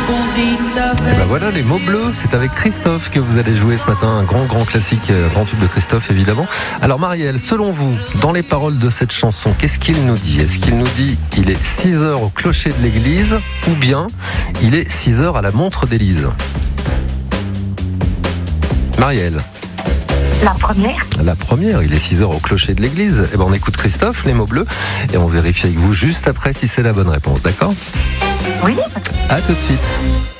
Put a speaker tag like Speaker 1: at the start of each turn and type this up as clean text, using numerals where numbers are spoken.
Speaker 1: Et ben voilà, les mots bleus, c'est avec Christophe que vous allez jouer ce matin, un grand classique, grand tube de Christophe évidemment. Alors Marielle, selon vous, dans les paroles de cette chanson, qu'est-ce qu'il nous dit ? Est-ce qu'il nous dit il est 6h au clocher de l'église ou bien il est 6h à la montre d'Élise ? Marielle. La première, il est 6h au clocher de l'église. Eh ben on écoute Christophe, les mots bleus, et on vérifie avec vous juste après si c'est la bonne réponse, d'accord ?
Speaker 2: Oui.
Speaker 1: À tout de suite.